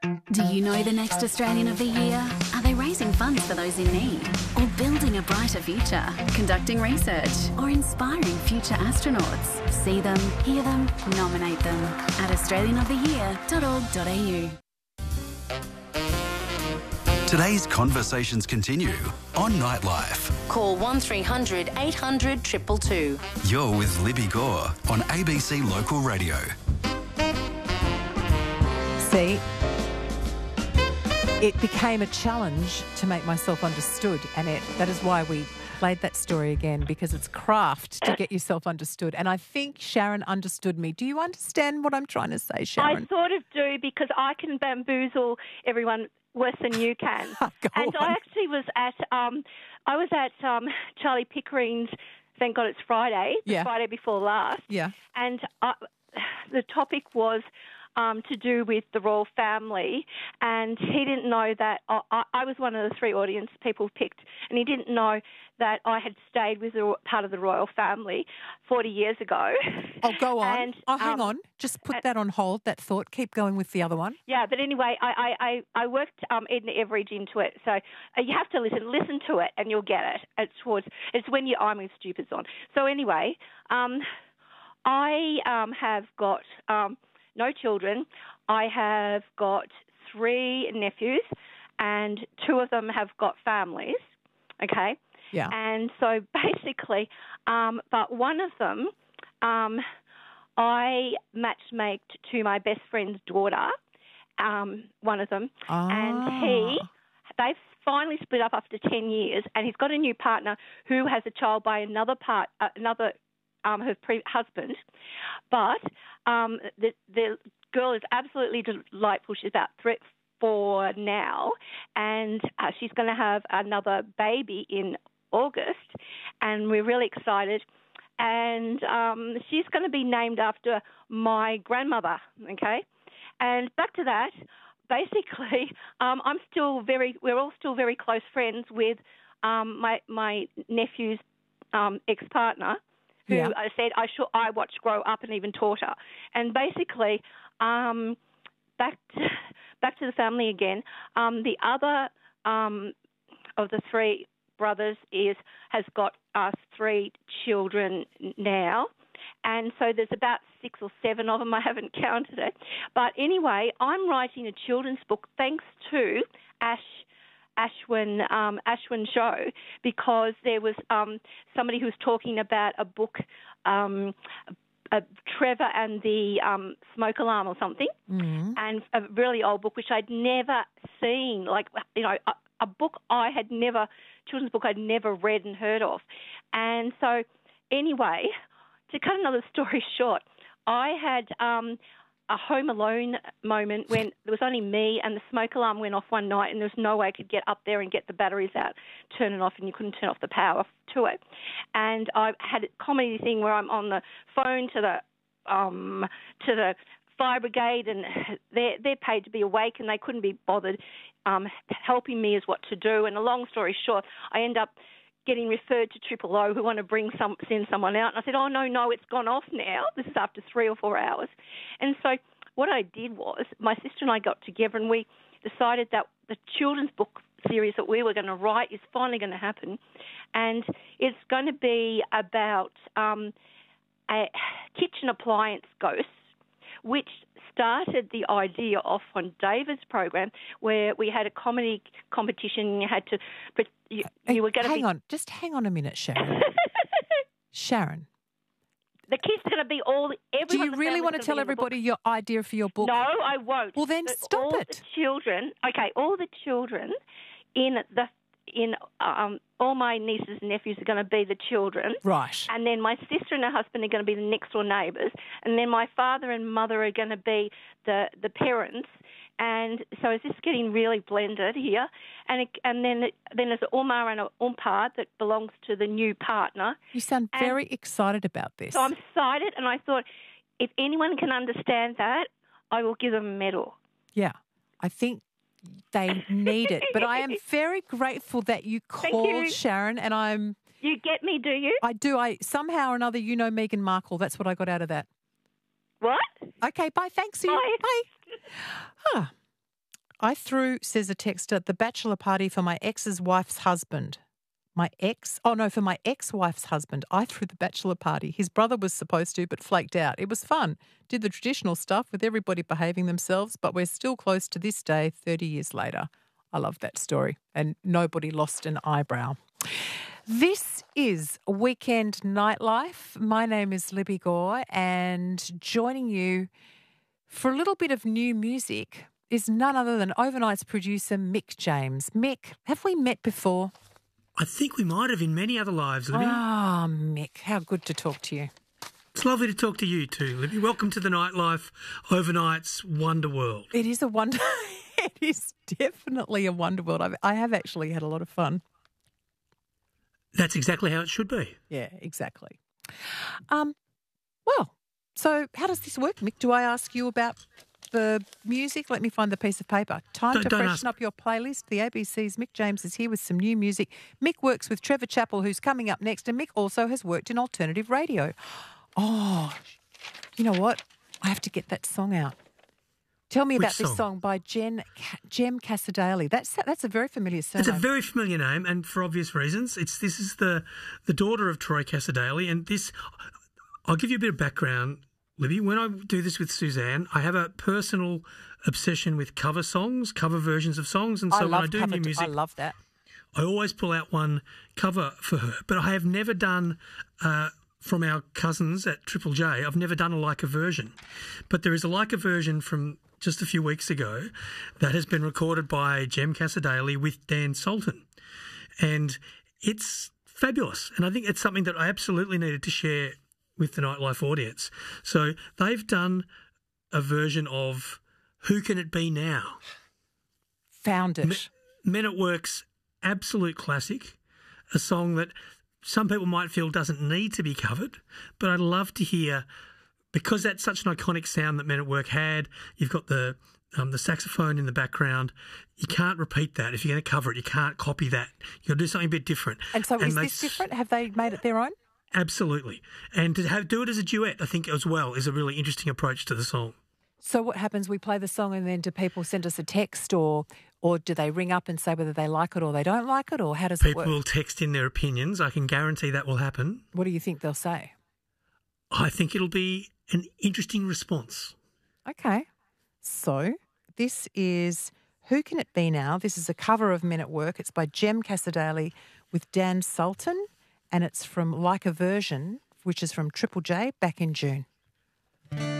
Do you know the next Australian of the Year? Are they raising funds for those in need? Or building a brighter future? Conducting research? Or inspiring future astronauts? See them, hear them, nominate them at australianoftheyear.org.au. Today's conversations continue on Nightlife. Call 1300 800 222. You're with Libby Gore on ABC Local Radio. See, it became a challenge to make myself understood, Annette. That is why we played that story again, because it's craft to get yourself understood. And I think Sharon understood me. Do you understand what I'm trying to say, Sharon? I sort of do, because I can bamboozle everyone worse than you can. And I actually was at Charlie Pickering's Thank God It's Friday, the Friday before last. Yeah. And the topic was to do with the royal family, and he didn't know that I was one of the three audience people picked, and he didn't know that I had stayed with part of the royal family 40 years ago. Oh, go on. And, hang on. Just put that on hold, that thought. Keep going with the other one. Yeah, but anyway, I worked Edna Everage into it, so you have to listen to it, and you'll get it. It's when your I'm with Stupids on. So anyway, I have got no children. I have got 3 nephews, and 2 of them have got families, okay? Yeah. And so basically, but one of them, I matchmaked to my best friend's daughter, one of them, and they've finally split up after 10 years, and he's got a new partner who has a child by her husband, but the girl is absolutely delightful. She's about 4 now, and she's going to have another baby in August, and we're really excited. And she's going to be named after my grandmother, okay? And back to that, basically, we're all still very close friends with my nephew's ex-partner, who I said I watched grow up and even taught her. And basically, back to the family again. The other of the 3 brothers has got 3 children now. And so there's about 6 or 7 of them. I haven't counted it. But anyway, I'm writing a children's book thanks to Ashwin Show, because there was somebody who was talking about a book, Trevor and the Smoke Alarm or something, and a really old book which I'd never seen, a book children's book I'd never read and heard of. And so anyway, to cut another story short, I had a Home Alone moment when there was only me and the smoke alarm went off one night, and there was no way I could get up there and get the batteries out, turn it off, and you couldn't turn off the power to it. And I had a comedy thing where I'm on the phone to the fire brigade, and they're paid to be awake, and they couldn't be bothered helping me as what to do. And a long story short, I end up getting referred to Triple O, who want to send someone out. And I said, oh, no, it's gone off now. This is after 3 or 4 hours. And so what I did was my sister and I got together, and we decided that the children's book series that we were going to write is finally going to happen. And it's going to be about a kitchen appliance ghost, which started the idea off on David's program, where we had a comedy competition, and you had to... You were going to hang on a minute, Sharon. Sharon. The kids are going to be everyone. Do you really want to tell everybody your idea for your book? No, I won't. Well, then stop it. All the children all my nieces and nephews are going to be the children. Right. And then my sister and her husband are going to be the next door neighbours. And then my father and mother are going to be the parents. And so it's just getting really blended here. And then there's an Umar and an Umpar that belongs to the new partner. You sound very excited about this. So I'm excited, and I thought if anyone can understand that, I will give them a medal. Yeah, I think they need it. But I am very grateful that you called, Sharon, and I'm... You get me, do you? I do. Somehow or another, you know Meghan Markle. That's what I got out of that. What? Okay, bye. Thanks. Bye. Bye. I threw, says a texter, the bachelor party for my ex's wife's husband. For my ex-wife's husband. I threw the bachelor party. His brother was supposed to, but flaked out. It was fun. Did the traditional stuff with everybody behaving themselves, but we're still close to this day, 30 years later. I love that story. And nobody lost an eyebrow. This is Weekend Nightlife. My name is Libby Gore, and joining you for a little bit of new music is none other than Overnight's producer, Mick James. Mick, have we met before? I think we might have in many other lives, Libby. Ah, Mick, how good to talk to you. It's lovely to talk to you too, Libby. Welcome to the Nightlife, Overnight's Wonder World. It is a wonder. It is definitely a wonder world. I have actually had a lot of fun. That's exactly how it should be. Yeah, exactly. Well, so how does this work, Mick? Do I ask you about the music? Let me find the piece of paper. Time to freshen up your playlist. The ABC's Mick James is here with some new music. Mick works with Trevor Chappell, who's coming up next, and Mick also has worked in alternative radio. Oh, you know what? I have to get that song out. Tell me about this song by Jem Casadale. That's a very familiar surname. It's a very familiar name, and for obvious reasons. This is the daughter of Troy Casadale, and this. I'll give you a bit of background, Libby. When I do this with Suzanne, I have a personal obsession with cover songs, cover versions of songs, and so when I do new music, I love that. I always pull out one cover for her, but I have never done. From our cousins at Triple J, I've never done a Leica version. But there is a Leica version from just a few weeks ago that has been recorded by Jem Casadale with Dan Sultan. And it's fabulous. And I think it's something that I absolutely needed to share with the Nightlife audience. So they've done a version of Who Can It Be Now? Found it. Men at Work's absolute classic, a song that some people might feel doesn't need to be covered, but I'd love to hear, because that's such an iconic sound that Men at Work had. You've got the saxophone in the background. You can't repeat that. If you're going to cover it, you can't copy that. You've got to do something a bit different. And so is this different? Have they made it their own? Absolutely. And to do it as a duet, I think, as well, is a really interesting approach to the song. So what happens? We play the song and then do people send us a text or do they ring up and say whether they like it or they don't like it, or how does it work? People will text in their opinions. I can guarantee that will happen. What do you think they'll say? I think it'll be an interesting response. Okay. So this is Who Can It Be Now? This is a cover of Men at Work. It's by Jem Casadale with Dan Sultan, and it's from Like a Version, which is from Triple J back in June.